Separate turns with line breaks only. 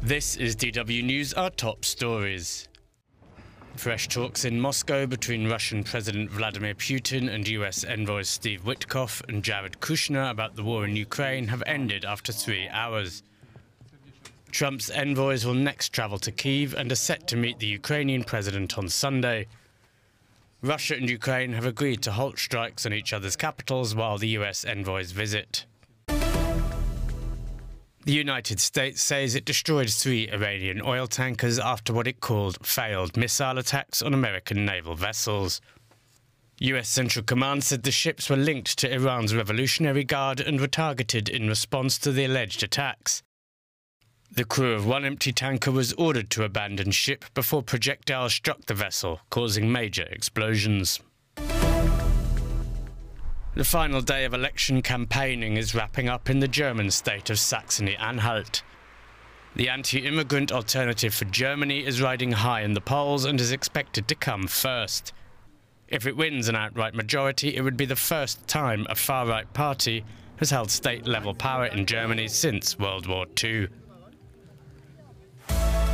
This is DW News, our top stories. Fresh talks in Moscow between Russian President Vladimir Putin and US envoys Steve Witkoff and Jared Kushner about the war in Ukraine have ended after 3 hours. Trump's envoys will next travel to Kyiv and are set to meet the Ukrainian president on Sunday. Russia and Ukraine have agreed to halt strikes on each other's capitals while the US envoys visit. The United States says it destroyed 3 Iranian oil tankers after what it called failed missile attacks on American naval vessels. US Central Command said the ships were linked to Iran's Revolutionary Guard and were targeted in response to the alleged attacks. The crew of one empty tanker was ordered to abandon ship before projectiles struck the vessel, causing major explosions. The final day of election campaigning is wrapping up in the German state of Saxony-Anhalt. The anti-immigrant Alternative for Germany is riding high in the polls and is expected to come first. If it wins an outright majority, it would be the first time a far-right party has held state-level power in Germany since World War II.